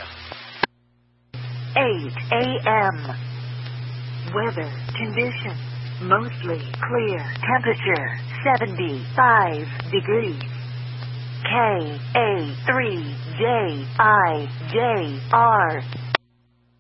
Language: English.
8 a.m. Weather conditions. Mostly clear. Temperature 75 degrees. KA3JIJR